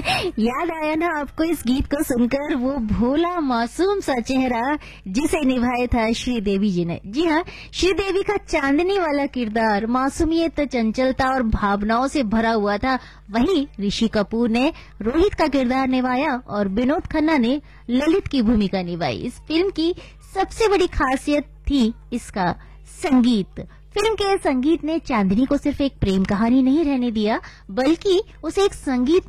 याद आया ना आपको इस गीत को सुनकर वो भोला मासूम सा चेहरा जिसे निभाया था श्रीदेवी जी ने। जी हाँ, श्रीदेवी का चांदनी वाला किरदार मासूमियत, चंचलता और भावनाओं से भरा हुआ था। वहीं ऋषि कपूर ने रोहित का किरदार निभाया और विनोद खन्ना ने ललित की भूमिका निभाई। इस फिल्म की सबसे बड़ी खासियत थी इसका संगीत। फिल्म के संगीत ने चांदनी को सिर्फ एक प्रेम कहानी नहीं रहने दिया, बल्कि उसे एक संगीत